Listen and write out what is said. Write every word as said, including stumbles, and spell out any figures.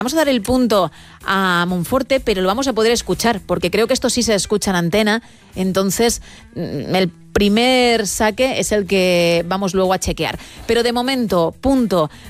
Vamos a dar el punto a Monforte, pero lo vamos a poder escuchar, porque creo que esto sí se escucha en antena. Entonces, el primer saque es el que vamos luego a chequear. Pero de momento, punto